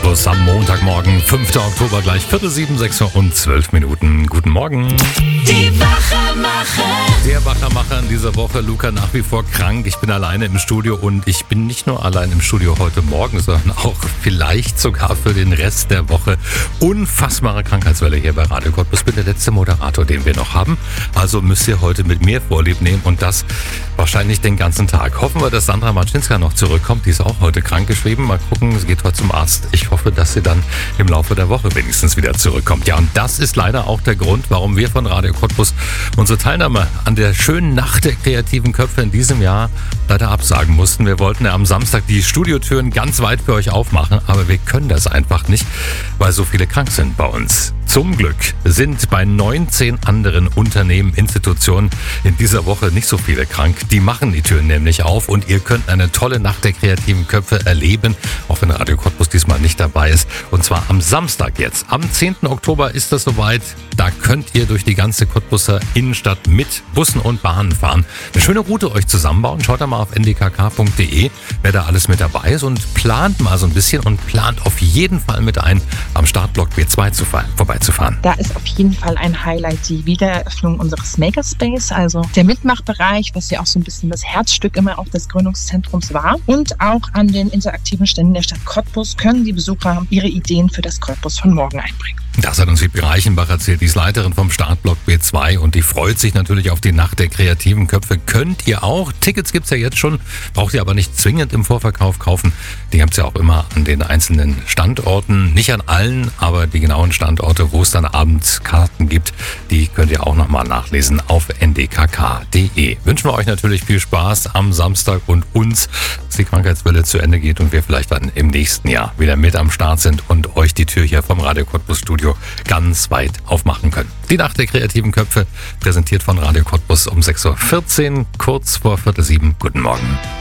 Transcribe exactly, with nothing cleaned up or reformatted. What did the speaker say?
Cottbus am Montagmorgen, fünfter Oktober, gleich Viertel sieben, sechs Uhr und zwölf Minuten. Guten Morgen. Die Wachermacher. Der Wachermacher in dieser Woche, Luca, nach wie vor krank. Ich bin alleine im Studio und ich bin nicht nur allein im Studio heute Morgen, sondern auch vielleicht sogar für den Rest der Woche. Unfassbare Krankheitswelle hier bei Radio Cottbus. Bin der letzte Moderator, den wir noch haben. Also müsst ihr heute mit mir Vorlieb nehmen und das wahrscheinlich den ganzen Tag. Hoffen wir, dass Sandra Matschinska noch zurückkommt. Die ist auch heute krank geschrieben. Mal gucken, sie geht heute zum Arzt. Ich hoffe, dass sie dann im Laufe der Woche wenigstens wieder zurückkommt. Ja, und das ist leider auch der Grund, warum wir von Radio Cottbus unsere Teilnahme an der schönen Nacht der kreativen Köpfe in diesem Jahr leider absagen mussten. Wir wollten ja am Samstag die Studiotüren ganz weit für euch aufmachen, aber wir können das einfach nicht, weil so viele krank sind bei uns. Zum Glück sind bei neunzehn anderen Unternehmen, Institutionen in dieser Woche nicht so viele krank. Die machen die Türen nämlich auf und ihr könnt eine tolle Nacht der kreativen Köpfe erleben, auch wenn Radio Cottbus diesmal nicht dabei ist. Und zwar am Samstag jetzt. Am zehnten Oktober ist das soweit. Da könnt ihr durch die ganze Cottbuser Innenstadt mit Bussen und Bahnen fahren. Eine schöne Route euch zusammenbauen. Schaut da mal auf n d k k punkt d e, wer da alles mit dabei ist und plant mal so ein bisschen und plant auf jeden Fall mit ein, am Startblock B zwei zu fahren, vorbeizufahren. Da ist auf jeden Fall ein Highlight die Wiedereröffnung unseres Makerspace, also der Mitmachbereich, was ja auch so ein bisschen das Herzstück immer auch des Gründungszentrums war. Und auch an den interaktiven Ständen der Stadt Cottbus können die Besucher ihre Ideen für das Cottbus von morgen einbringen. Das hat uns Wiebke Reichenbach erzählt, die ist Leiterin vom Startblock B zwei und die freut sich natürlich auf die Nacht der kreativen Köpfe. Könnt ihr auch. Tickets gibt's ja jetzt schon, braucht ihr aber nicht zwingend im Vorverkauf kaufen. Die habt ihr auch immer an den einzelnen Standorten. Nicht an allen, aber die genauen Standorte, wo es dann abends Karten gibt, die könnt ihr auch nochmal nachlesen auf n d k k punkt d e. Wünschen wir euch natürlich viel Spaß am Samstag und uns, dass die Krankheitswelle zu Ende geht und wir vielleicht dann im nächsten Jahr wieder mit am Start sind und euch die Tür hier vom Radio Cottbus Studio ganz weit aufmachen können. Die Nacht der kreativen Köpfe, präsentiert von Radio Cottbus um sechs Uhr vierzehn, kurz vor Viertel sieben. Guten Morgen.